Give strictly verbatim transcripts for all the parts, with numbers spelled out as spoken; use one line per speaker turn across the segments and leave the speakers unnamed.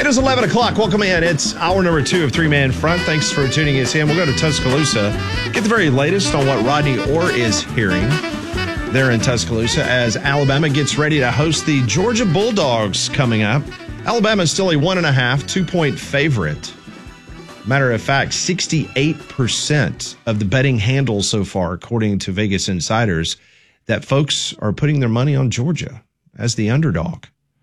is eleven o'clock. Welcome in. It's hour number two of Three Man Front. Thanks for tuning us in. We'll go to Tuscaloosa, get the very latest on what Rodney Orr is hearing there in Tuscaloosa as Alabama gets ready to host the Georgia Bulldogs coming up. Alabama is still a one and a half, two-point favorite. Matter of fact, sixty-eight percent of the betting handle so far, according to Vegas insiders, that folks are putting their money on Georgia as the underdog.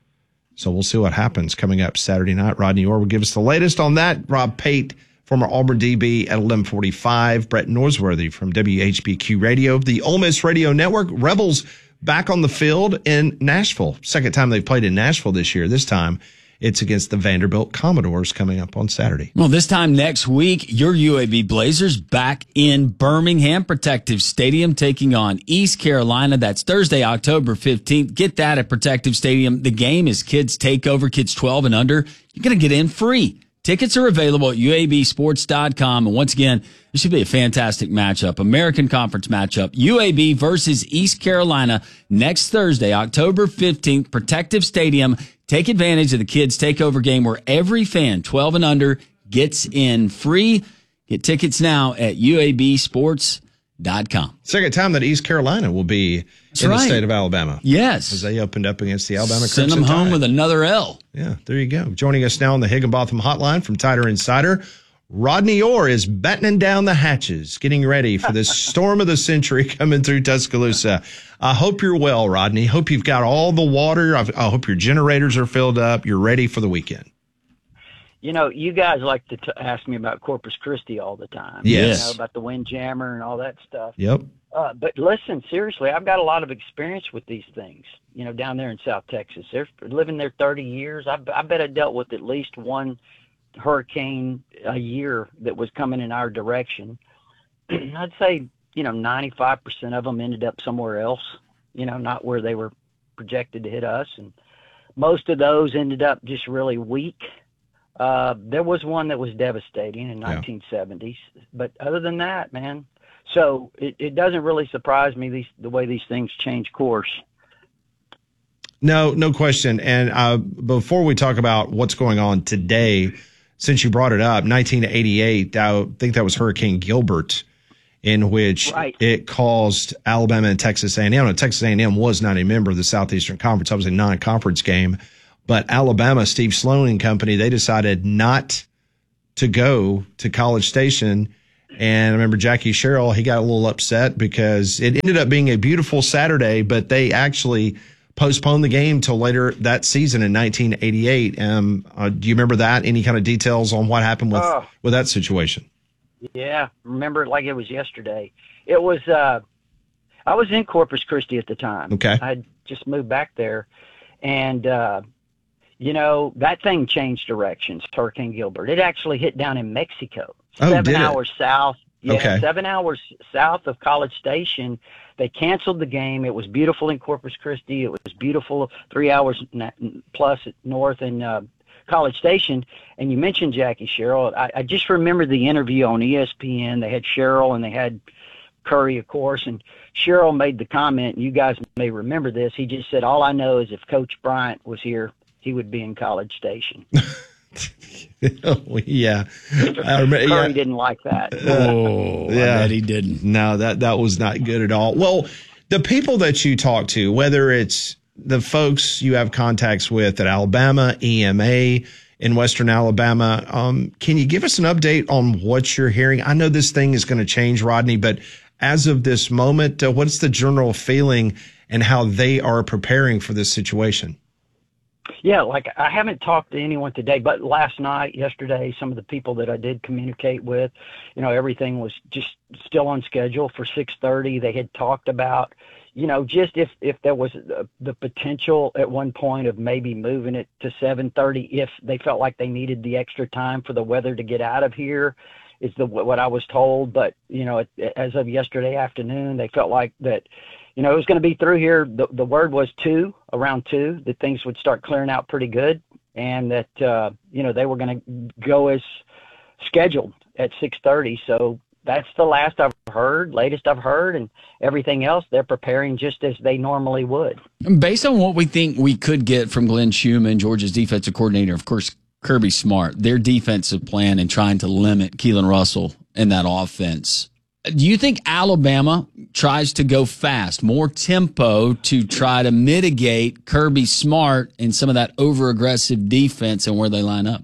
So we'll see what happens coming up Saturday night. Rodney Orr will give us the latest on that. Rob Pate, former Auburn D B at eleven forty-five. Brett Norsworthy from W H B Q Radio, the Ole Miss Radio Network. Rebels back on the field in Nashville. Second time they've played in Nashville this year. This time it's against the Vanderbilt Commodores coming up on Saturday.
Well, this time next week, your U A B Blazers back in Birmingham Protective Stadium taking on East Carolina. That's Thursday, October fifteenth. Get that at Protective Stadium. The game is Kids Takeover, kids twelve and under. You're going to get in free. Tickets are available at U A B sports dot com. And once again, this should be a fantastic matchup. American Conference matchup. U A B versus East Carolina next Thursday, October fifteenth, Protective Stadium. Take advantage of the Kids Takeover game where every fan twelve and under gets in free. Get tickets now at U A B sports dot com.
Second time that East Carolina will be
That's
in
right.
the state of Alabama.
Yes.
As they opened up against the Alabama
Send
Crimson
them home
Tide.
with another L.
Yeah, there you go. Joining us now on the Higginbotham Hotline from Tider Insider, Rodney Orr is battening down the hatches, getting ready for this storm of the century coming through Tuscaloosa. I hope you're well, Rodney. Hope you've got all the water. I hope your generators are filled up. You're ready for the weekend.
You know, you guys like to t- ask me about Corpus Christi all the time.
Yes.
You know, about the Windjammer and all that stuff.
Yep.
Uh, but listen, seriously, I've got a lot of experience with these things, you know, down there in South Texas. They're living there thirty years. I, I bet I dealt with at least one hurricane a year that was coming in our direction. I'd say, you know, ninety-five percent of them ended up somewhere else, you know, not where they were projected to hit us. And most of those ended up just really weak. Uh, there was one that was devastating in nineteen seventies, yeah. But other than that, man, so it, it doesn't really surprise me these, the way these things change course.
No, no question. And uh, before we talk about what's going on today, since you brought it up, nineteen eighty-eight, I think that was Hurricane Gilbert, in which
right.
it caused Alabama and Texas A and M. Now, Texas A and M was not a member of the Southeastern Conference. That was a non-conference game. But Alabama, Steve Sloan and company, they decided not to go to College Station. And I remember Jackie Sherrill, he got a little upset because it ended up being a beautiful Saturday, but they actually postponed the game till later that season in nineteen eighty-eight. Um, uh, do you remember that? Any kind of details on what happened with,
oh.
with that situation?
Yeah, remember it like it was yesterday. It was, uh, I was in Corpus Christi at the time.
Okay.
I had just moved back there. And, uh, you know, that thing changed directions, Hurricane Gilbert. It actually hit down in Mexico,
Oh,
seven
did it?
hours south. Yeah,
Okay.
seven hours south of College Station. They canceled the game. It was beautiful in Corpus Christi. It was beautiful three hours na- plus north in uh, College Station. And you mentioned Jackie Sherrill. I, I just remember the interview on E S P N. They had Sherrill and they had Curry, of course. And Sherrill made the comment, and you guys may remember this. He just said, all I know is if Coach Bryant was here, he would be in College Station.
oh, yeah. I remember,
Curry
yeah.
didn't like that.
Oh,
Yeah.
I bet he didn't.
No, that, that was not good at all. Well, the people that you talk to, whether it's the folks you have contacts with at Alabama, E M A in Western Alabama, um, can you give us an update on what you're hearing? I know this thing is going to change, Rodney, but as of this moment, uh, what's the general feeling and how they are preparing for this situation?
Yeah, like I haven't talked to anyone today, but last night, yesterday, some of the people that I did communicate with, you know, everything was just still on schedule for six thirty. They had talked about, you know, just if, if there was the, the potential at one point of maybe moving it to seven thirty if they felt like they needed the extra time for the weather to get out of here, is the what I was told. But, you know, as of yesterday afternoon, they felt like that, you know, it was going to be through here. The, the word was two, around two, that things would start clearing out pretty good, and that, uh, you know, they were going to go as scheduled at six thirty. So that's the last I've heard, latest I've heard, and everything else, they're preparing just as they normally would.
Based on what we think we could get from Glenn Schumann, Georgia's defensive coordinator, of course, Kirby Smart, their defensive plan and trying to limit Keelan Russell in that offense. Do you think Alabama tries to go fast, more tempo to try to mitigate Kirby Smart and some of that over-aggressive defense and where they line up?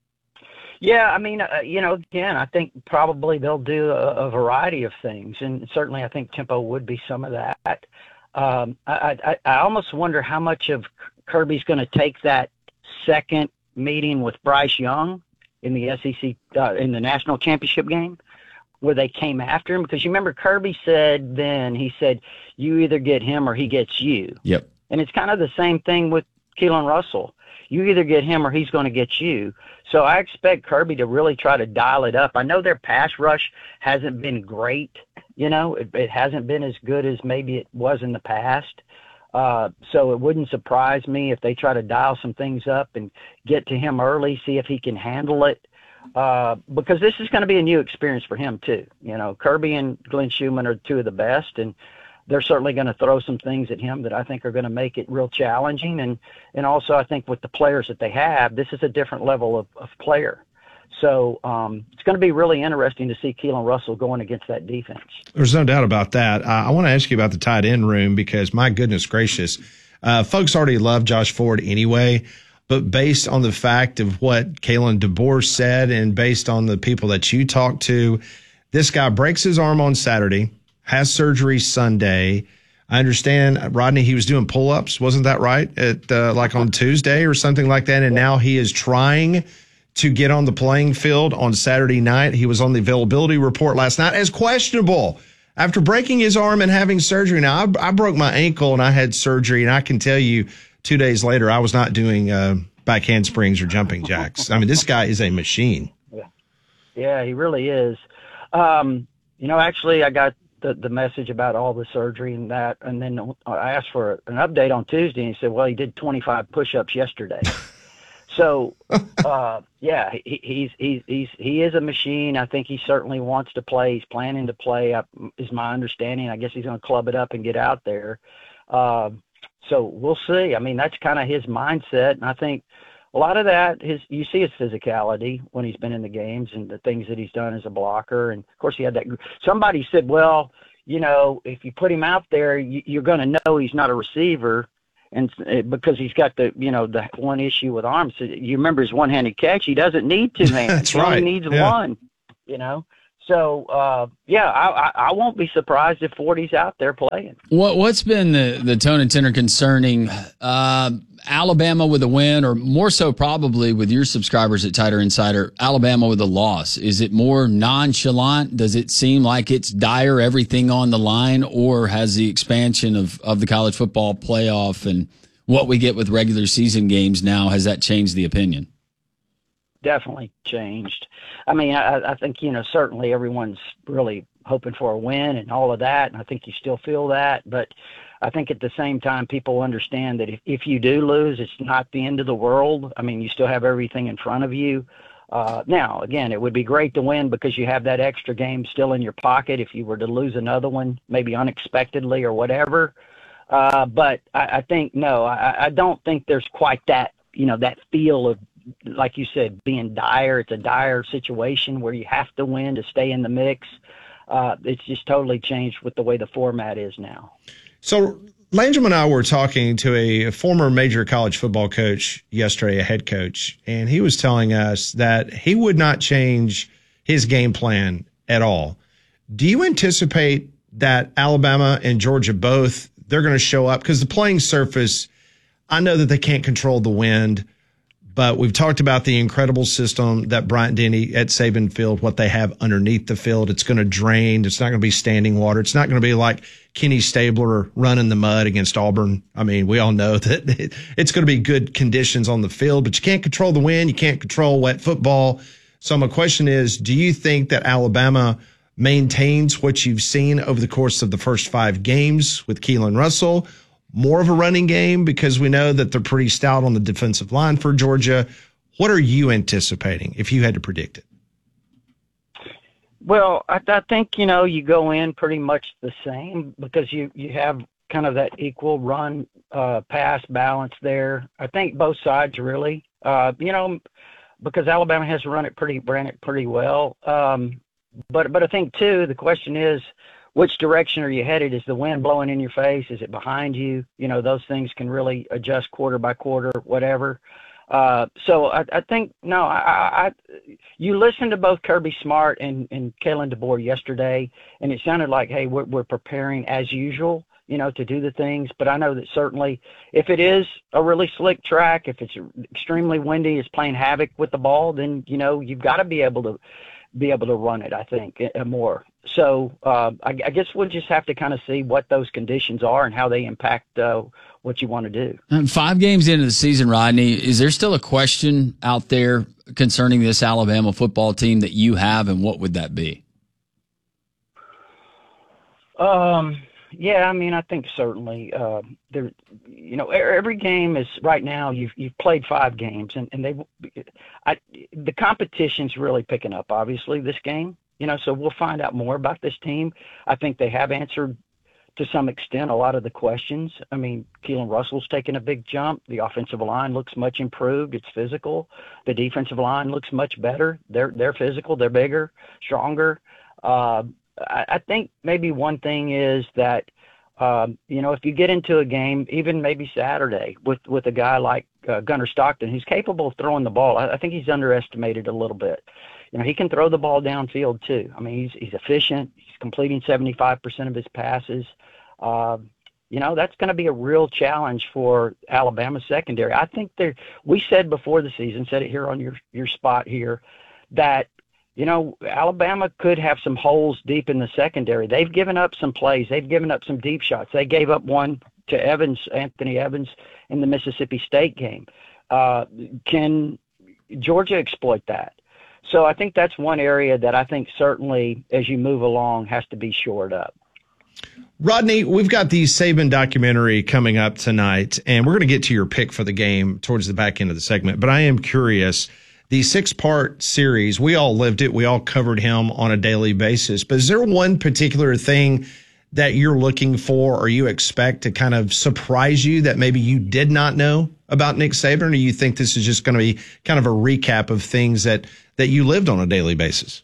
Yeah, I mean, uh, you know, again, I think probably they'll do a, a variety of things, and certainly I think tempo would be some of that. Um, I, I, I almost wonder how much of Kirby's going to take that second meeting with Bryce Young in the S E C uh, in the national championship game, where they came after him, because you remember Kirby said then, he said, you either get him or he gets you.
Yep.
And it's kind of the same thing with Keelan Russell. You either get him or he's going to get you. So I expect Kirby to really try to dial it up. I know their pass rush hasn't been great. You know, it, it hasn't been as good as maybe it was in the past. Uh, so it wouldn't surprise me if they try to dial some things up and get to him early, see if he can handle it. Uh, because this is going to be a new experience for him too. You know, Kirby and Glenn Schumann are two of the best, and they're certainly going to throw some things at him that I think are going to make it real challenging. And, and also I think with the players that they have, this is a different level of, of player. So um, it's going to be really interesting to see Keelan Russell going against that defense.
There's no doubt about that. Uh, I want to ask you about the tight end room because, my goodness gracious, uh, folks already love Josh Ford anyway. But based on the fact of what Kalen DeBoer said and based on the people that you talked to, this guy breaks his arm on Saturday, has surgery Sunday. I understand, Rodney, he was doing pull-ups. Wasn't that right? At uh, like on Tuesday or something like that. And now he is trying to get on the playing field on Saturday night. He was on the availability report last night as questionable after breaking his arm and having surgery. Now, I, I broke my ankle and I had surgery, and I can tell you, two days later, I was not doing uh, back handsprings or jumping jacks. I mean, this guy is a machine.
Yeah, yeah, he really is. Um, you know, actually, I got the, the message about all the surgery and that, and then I asked for an update on Tuesday, and he said, well, he did twenty-five push-ups yesterday. So, uh, yeah, he, he's, he's, he's, he is a machine. I think he certainly wants to play. He's planning to play, uh, is my understanding. I guess he's going to club it up and get out there. Uh, So we'll see. I mean, that's kind of his mindset. And I think a lot of that, his you see his physicality when he's been in the games and the things that he's done as a blocker. And, of course, he had that. Somebody said, well, you know, if you put him out there, you, you're going to know he's not a receiver. And because he's got the, you know, the one issue with arms. So you remember his one-handed catch. He doesn't need two hands.
That's
he
right.
only needs
yeah.
one, you know. So, uh, yeah, I, I, I won't be surprised if forty's out there playing.
What, what's been the, the tone and tenor concerning uh, Alabama with a win, or more so probably with your subscribers at Tighter Insider, Alabama with a loss? Is it more nonchalant? Does it seem like it's dire, everything on the line, or has the expansion of, of the college football playoff and what we get with regular season games now, has that changed the opinion?
Definitely changed. I mean, I, I think, you know, certainly everyone's really hoping for a win and all of that, and I think you still feel that. But I think at the same time, people understand that if, if you do lose, it's not the end of the world. I mean, you still have everything in front of you. Uh, now, again, it would be great to win because you have that extra game still in your pocket if you were to lose another one, maybe unexpectedly or whatever. Uh, but I, I think, no, I, I don't think there's quite that, you know, that feel of, like you said, being dire. It's a dire situation where you have to win to stay in the mix. Uh, it's just totally changed with the way the format is now.
So Landrum and I were talking to a former major college football coach yesterday, a head coach, and he was telling us that he would not change his game plan at all. Do you anticipate that Alabama and Georgia both, they're going to show up? Because the playing surface, I know that they can't control the wind, but we've talked about the incredible system that Bryant Denny at Saban Field, what they have underneath the field. It's going to drain. It's not going to be standing water. It's not going to be like Kenny Stabler running the mud against Auburn. I mean, we all know that it's going to be good conditions on the field, but you can't control the wind. You can't control wet football. So my question is, do you think that Alabama maintains what you've seen over the course of the first five games with Keelan Russell? More of a running game, because we know that they're pretty stout on the defensive line for Georgia. What are you anticipating if you had to predict it?
Well, I, I think, you know, you go in pretty much the same because you, you have kind of that equal run uh, pass balance there. I think both sides really. Uh, you know, because Alabama has run it pretty, ran it pretty well. Um, but but I think too, the question is, which direction are you headed? Is the wind blowing in your face? Is it behind you? You know, those things can really adjust quarter by quarter, whatever. Uh, so I, I think, no, I, I, you listened to both Kirby Smart and, and Kalen DeBoer yesterday, and it sounded like, hey, we're, we're preparing as usual, you know, to do the things. But I know that certainly if it is a really slick track, if it's extremely windy, it's playing havoc with the ball, then, you know, you've got to be able to be able to run it, I think, more. So uh, I, I guess we'll just have to kind of see what those conditions are and how they impact uh, what you want to do.
And five games into the season, Rodney, is there still a question out there concerning this Alabama football team that you have, and what would that be?
Um. Yeah, I mean, I think certainly uh, there. You know, every game is right now. You've you've played five games, and and they, I, the competition's really picking up. Obviously, this game. You know, so we'll find out more about this team. I think they have answered to some extent a lot of the questions. I mean, Keelan Russell's taken a big jump. The offensive line looks much improved. It's physical. The defensive line looks much better. They're they're physical. They're bigger, stronger. Uh, I, I think maybe one thing is that, um, you know, if you get into a game, even maybe Saturday, with, with a guy like uh, Gunnar Stockton, who's capable of throwing the ball, I, I think he's underestimated a little bit. You know, he can throw the ball downfield too. I mean, he's he's efficient. He's completing seventy-five percent of his passes. Uh, you know, that's going to be a real challenge for Alabama secondary. I think there. We said before the season, said it here on your your spot here, that, you know, Alabama could have some holes deep in the secondary. They've given up some plays. They've given up some deep shots. They gave up one to Evans, Anthony Evans, in the Mississippi State game. Uh, can Georgia exploit that? So I think that's one area that I think certainly as you move along has to be shored up.
Rodney, we've got the Saban documentary coming up tonight, and we're going to get to your pick for the game towards the back end of the segment. But I am curious, the six-part series, we all lived it. We all covered him on a daily basis. But is there one particular thing that you're looking for or you expect to kind of surprise you that maybe you did not know about Nick Saban, or do you think this is just going to be kind of a recap of things that, that you lived on a daily basis?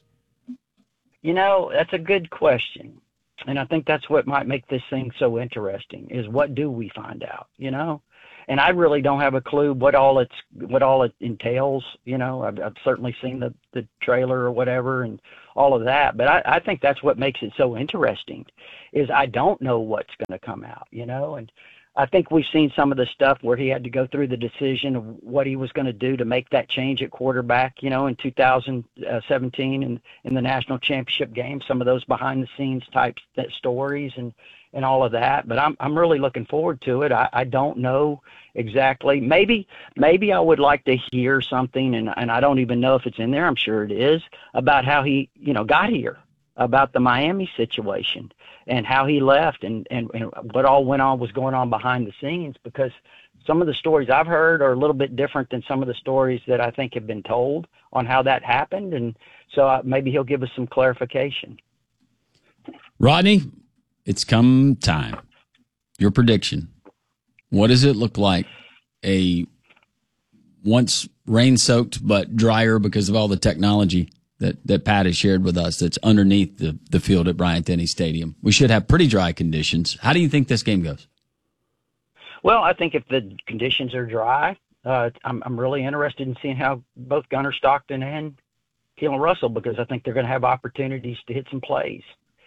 You know, that's a good question. And I think that's what might make this thing so interesting is what do we find out, you know? And I really don't have a clue what all it's, what all it entails. You know, I've, I've certainly seen the, the trailer or whatever and all of that, but I, I think that's what makes it so interesting is I don't know what's going to come out, you know, and I think we've seen some of the stuff where he had to go through the decision of what he was going to do to make that change at quarterback, you know, in two thousand seventeen and in the national championship game, some of those behind the scenes type stories and, and all of that. But I'm, I'm really looking forward to it. I, I don't know exactly. Maybe, maybe I would like to hear something, and, and I don't even know if it's in there. I'm sure it is, about how he, you know, got here, about the Miami situation and how he left and, and, and what all went on was going on behind the scenes, because some of the stories I've heard are a little bit different than some of the stories that I think have been told on how that happened. And so uh, maybe he'll give us some clarification.
Rodney, it's come time. Your prediction. What does it look like? A once rain-soaked but drier because of all the technology that, that Pat has shared with us that's underneath the, the field at Bryant-Denny Stadium. We should have pretty dry conditions. How do you think this game goes?
Well, I think if the conditions are dry, uh, I'm, I'm really interested in seeing how both Gunnar Stockton and Keelan Russell, because I think they're going to have opportunities to hit some plays.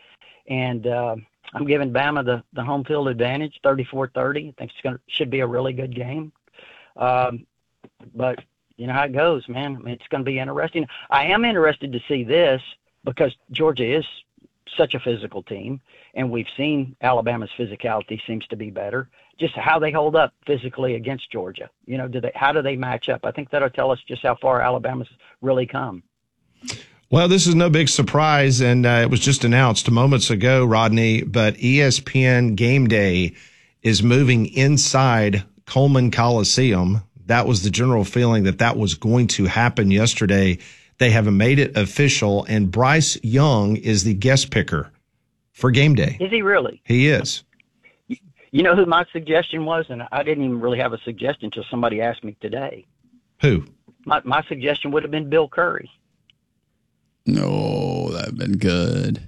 And uh, I'm giving Bama the, the home field advantage, thirty-four thirty. I think it's going to should be a really good game. Um, but you know how it goes, man. I mean, it's going to be interesting. I am interested to see this because Georgia is such a physical team, and we've seen Alabama's physicality seems to be better. Just how they hold up physically against Georgia. You know, do they? How do they match up? I think that'll tell us just how far Alabama's really come.
Well, this is no big surprise, and uh, it was just announced moments ago, Rodney, but E S P N Game Day is moving inside Coleman Coliseum. That was the general feeling that that was going to happen yesterday. They haven't made it official, and Bryce Young is the guest picker for Game Day.
Is he really?
He is.
You know who my suggestion was? And I didn't even really have a suggestion until somebody asked me today.
Who?
my, my suggestion would have been Bill Curry.
No, that'd been good.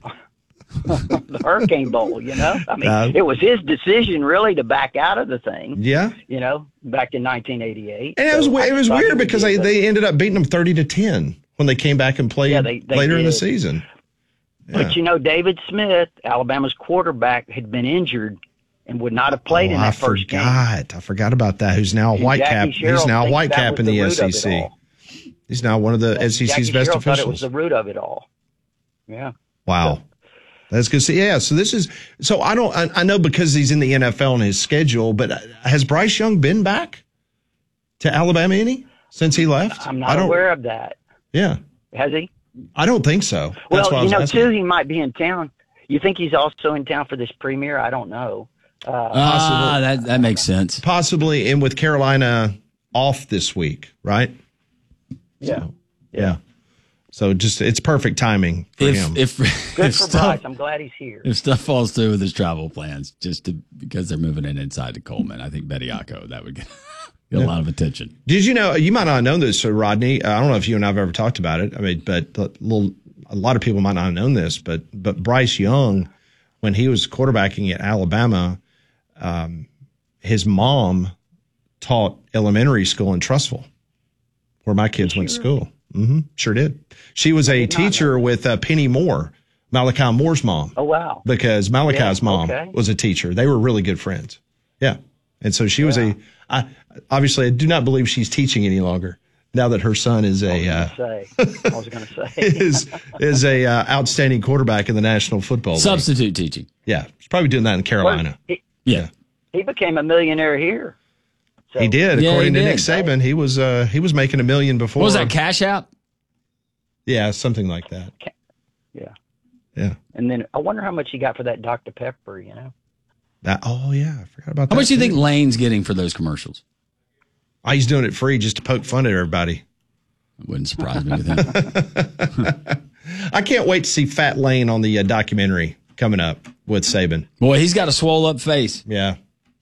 The Hurricane Bowl, you know? I mean,
Uh,
it was his decision really to back out of the thing,
Yeah.
you know, back in nineteen eighty-eight.
And it was
So I
it was
thought
weird
he would
because
be
they,
a-
they ended up beating them thirty to ten when they came back and played
Yeah, they- they
later in the
did.
season.
But, you know, David Smith, Alabama's quarterback, had been injured and would not have played
Oh,
in that
I
first game.
forgot. I forgot about that. Who's now a
And
white
Jackie
cap.
Sherrill
He's now a
thinks
white
that
cap
was
in the,
the root of it
S E C.
all.
He's now one of the S E C's
Jackie
best
Sherrill thought
officials.
it was the root of it all. Yeah.
Wow. That's good. So, yeah. So this is, so I don't, I, I know because he's in the N F L on his schedule, but has Bryce Young been back to Alabama any since he left?
I'm
I
not
don't,
aware of that.
Yeah.
Has he?
I don't think so. That's
Well,
why I
you
was
know,
asking.
too, he might be in town. You think he's also in town for this premiere? I don't know. Uh,
Ah, that, that makes sense.
Possibly in with Carolina off this week, right?
yeah.
Yeah. So just, it's perfect timing for him.
If, if,
Good
if
for
stuff,
Bryce. I'm glad he's here.
if stuff falls through with his travel plans, just to, because they're moving in inside to Coleman, I think Bediako, that would get, get a lot of attention.
Did you know, you might not have known this, so Rodney, I don't know if you and I have ever talked about it. I mean, but a, little, a lot of people might not have known this, but, but Bryce Young, when he was quarterbacking at Alabama, um, his mom taught elementary school in Trussville, where my kids went to school. Mm-hmm, sure did. She was a teacher with uh, Penny Moore, Malachi Moore's mom.
Oh, wow.
Because Malachi's
Yeah,
mom
okay.
was a teacher. They were really good friends. Yeah. And so she was a, I, obviously, I do not believe she's teaching any longer now that her son is a, uh,
Say. I was going to say.
is, is a uh, outstanding quarterback in the National Football League.
Substitute teaching.
Yeah. He's probably doing that in Carolina.
He,
Yeah.
he became a millionaire here. So,
He did.
Yeah,
According
he
to
did.
Nick Saban, he was, uh, he was making a million before.
What was that, Cash App?
Yeah. Something like that.
Yeah.
Yeah.
And then I wonder how much he got for that Doctor Pepper, you know?
That, oh yeah. I forgot about that.
How much do you
too.
think Lane's getting for those commercials?
Oh, he's doing it free just to poke fun at everybody.
It wouldn't surprise me with him.
I can't wait to see Fat Lane on the uh, documentary coming up with Saban.
Boy, he's got a swole up face.
Yeah.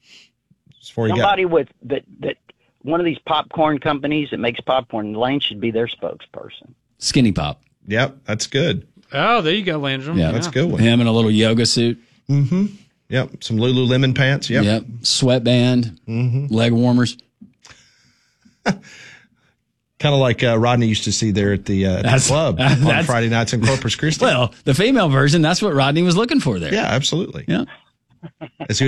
Before you got,
Somebody with that, that one of these popcorn companies that makes popcorn, Lane should be their spokesperson.
Skinny Pop.
yep, that's good.
Oh, there you go, Landrum.
Yeah.
That's a good one.
Him in a little yoga suit.
Yep, some Lululemon pants. Yep.
Yep. Sweatband.
Mm-hmm.
Leg warmers.
Kind of like uh, Rodney used to see there at the, uh, at the
That's-
club on
that's-
Friday nights in Corpus Christi.
Well, the female version, that's what Rodney was looking for there.
yeah, absolutely.
Yeah.
As he